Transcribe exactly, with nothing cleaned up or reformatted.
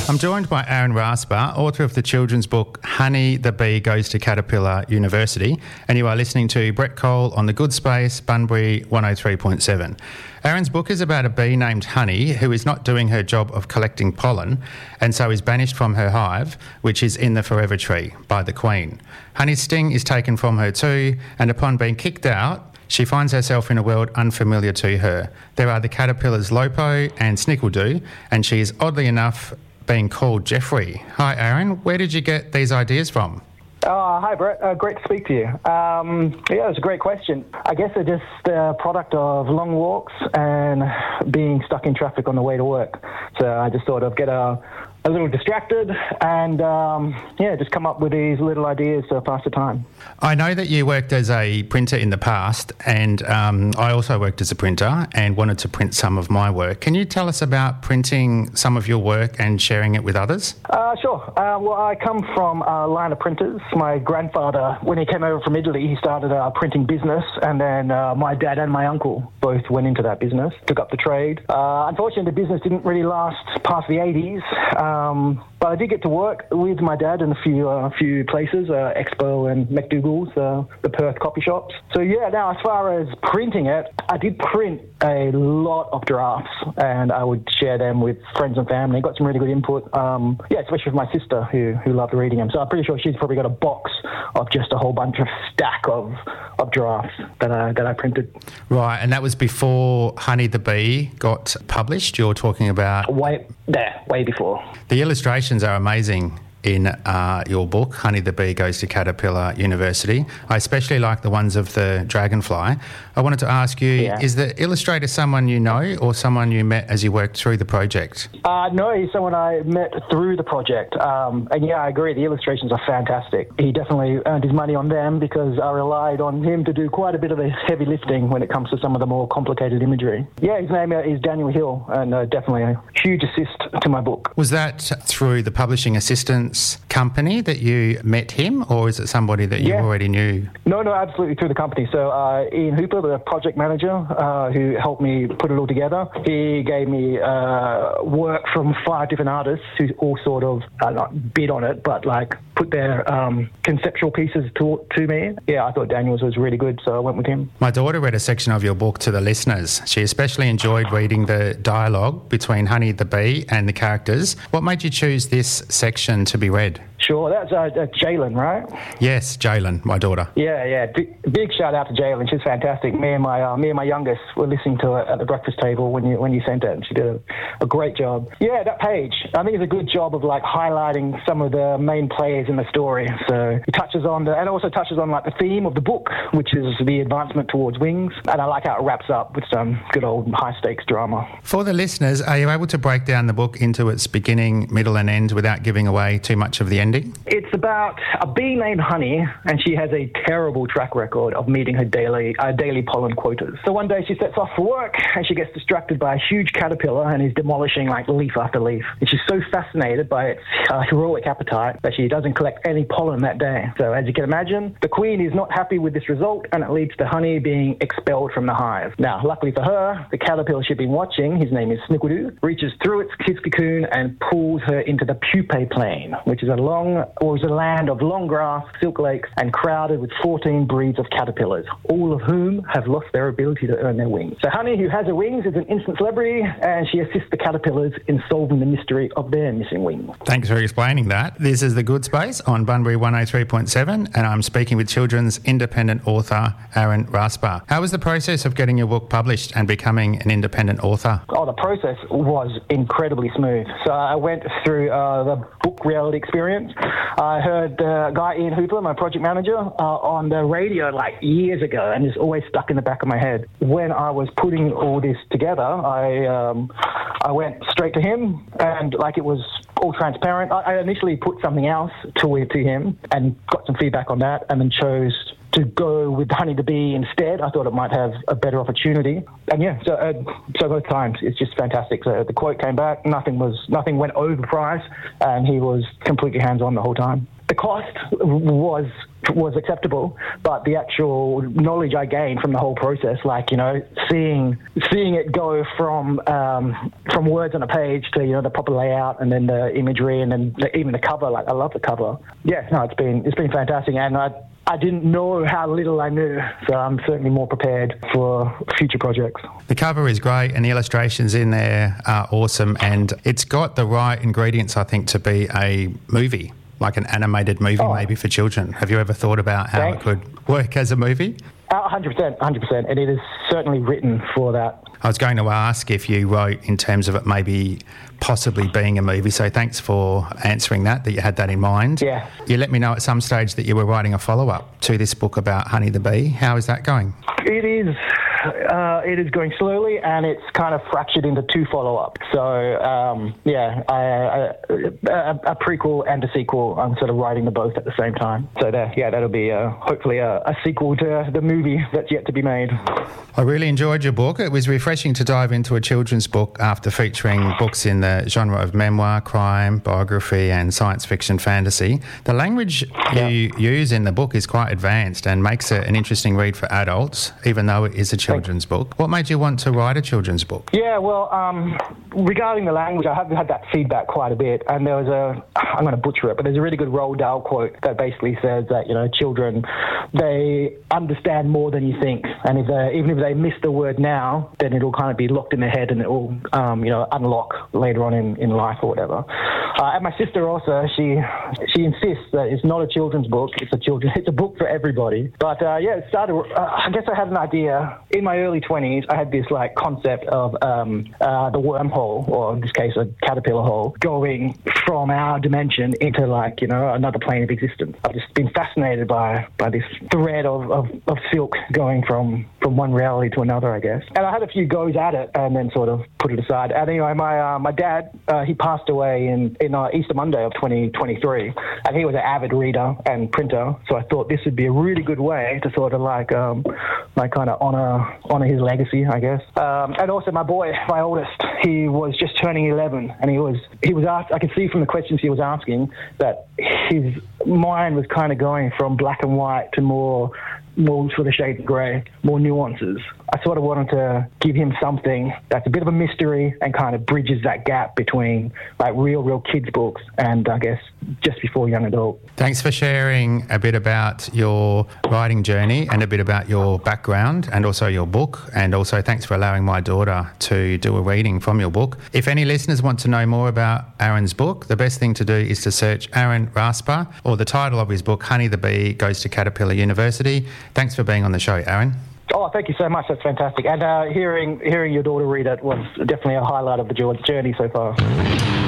I'm joined by Aaron Rasper, author of the children's book Honey the Bee Goes to Caterpillar University, and you are listening to Brett Cole on The Good Space, Bunbury one oh three point seven. Aaron's book is about a bee named Honey who is not doing her job of collecting pollen and so is banished from her hive, which is in the Forever Tree, by the Queen. Honey's sting is taken from her too, and upon being kicked out, she finds herself in a world unfamiliar to her. There are the caterpillars Lopo and Snickledoo, and she is, oddly enough, being called Jeffrey. Hi, Aaron. Where did you get these ideas from? Oh, hi, Brett. Uh, great to speak to you. Um, yeah, it was a great question. I guess they're just a product of long walks and being stuck in traffic on the way to work. So I just sort of get a, a little distracted and, um, yeah, just come up with these little ideas to pass the time. I know that you worked as a printer in the past, and um, I also worked as a printer and wanted to print some of my work. Can you tell us about printing some of your work and sharing it with others? Uh, sure. Uh, well, I come from a line of printers. My grandfather, when he came over from Italy, he started a printing business, and then uh, my dad and my uncle both went into that business, took up the trade. Uh, unfortunately, the business didn't really last past the eighties, um, but I did get to work with my dad in a few uh, few places, uh, Expo and McDougall's, uh, the Perth copy shops. So yeah, now as far as printing it, I did print a lot of drafts, and I would share them with friends and family. Got some really good input, um, yeah, especially with my sister who who loved reading them. So I'm pretty sure she's probably got a box of just a whole bunch of stack of of drafts that I that I printed. Right, and that was before Honey the Bee got published. You're talking about way there, way before. The illustrations are amazing in uh, your book, Honey the Bee Goes to Caterpillar University. I especially like the ones of the dragonfly. I wanted to ask you, yeah. Is the illustrator someone you know or someone you met as you worked through the project? Uh, no, he's someone I met through the project. Um, and yeah, I agree, the illustrations are fantastic. He definitely earned his money on them because I relied on him to do quite a bit of the heavy lifting when it comes to some of the more complicated imagery. Yeah, his name is Daniel Hill, and uh, definitely a huge assist to my book. Was that through the publishing assistance company that you met him, or is it somebody that you yeah. already knew? No, no, absolutely through the company. So uh, Ian Hooper, the project manager uh, who helped me put it all together, he gave me uh, work from five different artists who all sort of, uh, not bid on it, but like put their um, conceptual pieces to, to me. Yeah, I thought Daniel's was really good, so I went with him. My daughter read a section of your book to the listeners. She especially enjoyed reading the dialogue between Honey the Bee and the characters. What made you choose this section to be read? Sure, that's uh, uh, Jalen, right? Yes, Jalen, my daughter. Yeah, yeah. Big, big shout out to Jalen. She's fantastic. Me and my uh, me and my youngest were listening to it at the breakfast table when you when you sent it, and she did a, a great job. Yeah, that page, I think it's a good job of like highlighting some of the main players in the story. So it touches on the, and also touches on like the theme of the book, which is the advancement towards wings. And I like how it wraps up with some good old high stakes drama. For the listeners, are you able to break down the book into its beginning, middle, and end without giving away too much of the ending? It's about a bee named Honey, and she has a terrible track record of meeting her daily uh, daily pollen quotas. So one day she sets off for work, and she gets distracted by a huge caterpillar and is demolishing like leaf after leaf. And she's so fascinated by its uh, heroic appetite that she doesn't collect any pollen that day. So as you can imagine, the queen is not happy with this result, and it leads to Honey being expelled from the hive. Now, luckily for her, the caterpillar she'd been watching, his name is Snickledoo, reaches through its kiss cocoon and pulls her into the pupae plain, which is a long, or is a land of long grass, silk lakes, and crowded with fourteen breeds of caterpillars, all of whom have lost their ability to earn their wings. So Honey, who has her wings, is an instant celebrity, and she assists the caterpillars in solving the mystery of their missing wings. Thanks for explaining that. This is The Good Space on Bunbury one oh three point seven, and I'm speaking with children's independent author Aaron Rasper. How was the process of getting your book published and becoming an independent author? Oh, the process was incredibly smooth. So I went through uh, the book reality experience. I heard the guy Ian Hooper, my project manager, uh, on the radio like years ago, and it's always stuck in the back of my head. When I was putting all this together, I um, I went straight to him, and like it was all transparent. I, I initially put something else to to him and got some feedback on that, and then chose to go with Honey the Bee instead. I thought it might have a better opportunity. And yeah, so uh, so both times it's just fantastic. So the quote came back, nothing was nothing went over price, and he was completely hands-on the whole time. The cost was was acceptable, but the actual knowledge I gained from the whole process, like, you know, seeing seeing it go from um, from words on a page to, you know, the proper layout and then the imagery and then the, even the cover. Like, I love the cover. Yeah, no, it's been it's been fantastic, and I I didn't know how little I knew, so I'm certainly more prepared for future projects. The cover is great and the illustrations in there are awesome, and it's got the right ingredients, I think, to be a movie. Like an animated movie, oh. maybe for children. Have you ever thought about how Thanks. It could work as a movie? Uh, one hundred percent, one hundred percent, and it is certainly written for that. I was going to ask if you wrote in terms of it maybe possibly being a movie, so thanks for answering that, that you had that in mind. Yeah. You let me know at some stage that you were writing a follow-up to this book about Honey the Bee. How is that going? It is... Uh, it is going slowly, and it's kind of fractured into two follow-ups. So, um, yeah, I, I, a, a prequel and a sequel. I'm sort of writing them both at the same time. So, there, yeah, that'll be uh, hopefully a, a sequel to the movie that's yet to be made. I really enjoyed your book. It was refreshing to dive into a children's book after featuring books in the genre of memoir, crime, biography, and science fiction fantasy. The language yeah. you use in the book is quite advanced and makes it an interesting read for adults, even though it is a children's children's book. What made you want to write a children's book? Yeah, well, um, regarding the language, I have had that feedback quite a bit, and there was a, I'm going to butcher it, but there's a really good Roald Dahl quote that basically says that, you know, children, they understand more than you think, and if they, even if they miss the word now, then it'll kind of be locked in their head and it will, um, you know, unlock later on in, in life or whatever. Uh, and my sister also, she she insists that it's not a children's book, it's a children, it's a book for everybody. But uh, yeah, it started, uh, I guess I had an idea. In my early twenties, I had this like concept of um, uh, the wormhole, or in this case, a caterpillar hole, going from our dimension into like, you know, another plane of existence. I've just been fascinated by, by this thread of, of, of silk going from, from one reality to another, I guess. And I had a few goes at it and then sort of put it aside. And anyway, my uh, my dad, uh, he passed away in, in uh, Easter Monday of twenty twenty-three, and he was an avid reader and printer, so I thought this would be a really good way to sort of like, um, like kind of honor, honor his legacy, I guess. Um, and also my boy, my oldest, he was just turning eleven, and he was, he was asked, I could see from the questions he was asking that his mind was kind of going from black and white to more, more sort of shades of grey, more nuances. I sort of wanted to give him something that's a bit of a mystery and kind of bridges that gap between like real, real kids' books and I guess just before young adult. Thanks for sharing a bit about your writing journey and a bit about your background and also your book, and also thanks for allowing my daughter to do a reading from your book. If any listeners want to know more about Aaron's book, the best thing to do is to search Aaron Rasper or the title of his book, Honey the Bee Goes to Caterpillar University. Thanks for being on the show, Aaron. Oh, thank you so much. That's fantastic. And uh, hearing hearing your daughter read it was definitely a highlight of the journey so far.